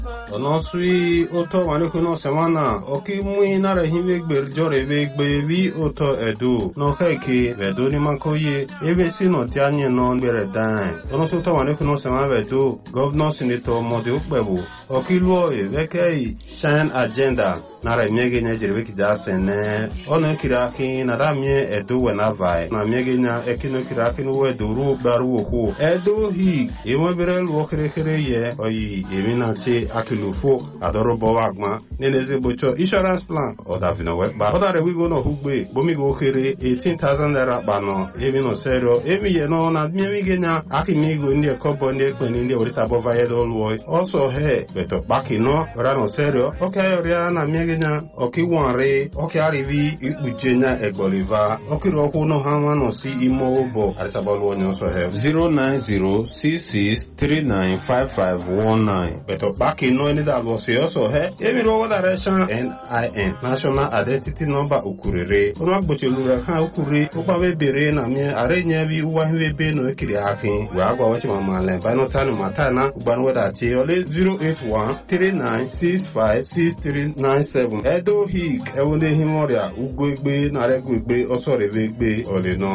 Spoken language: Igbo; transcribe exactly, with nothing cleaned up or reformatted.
ono sui oto wani kuno semana oki mui nare hiwe gbe jore we gbe vi oto edu no keke vedo ni mankoye ebe sino ti anye no bere dan ono so to wani kuno semana vedo governor senator mode ukbebu oki luo e veke shine agenda nara miege nya jere weki da sene ono kiraki na ramie edu wena vai na miege nya ekino kiraki no wedo ru baru ku edu hi ewo bere luo kere kere ye oyi emina che akilufo adoro bowagma neneze bocho insurance plan oda vino we ba oda re we go no hugbe bomi go kere eighteen thousand naira bano emi no serio emi ye no na miege nya akimi go ndi ekobo ndi ekpeni ndi orisa bova ye do luo also he beto baki no ora no serio okay ora na miege nya oki wanre oki arivi ikpujenya egboliva oki roku no hanwa no si imo obo arisa bolu onyo so he zero nine zero six six three nine five five one nine beto baki no ni da lo se also he emi ro direction N I N national identity number ukurere ono agboche lura kan ukure opa we bere na mi arenye bi uwa we be no ekiri akin we agwa wachi mama le ba no tanu matana ugban weda che ole zero eight one three nine six five six three nine seven edo hik ewonde himoria ugwegbe na regwegbe osore vegbe ole no